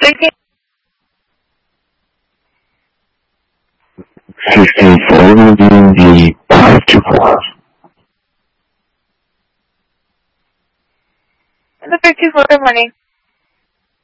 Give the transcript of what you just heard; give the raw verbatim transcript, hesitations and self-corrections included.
fifty-four will be in the five to four. The fifty-four money.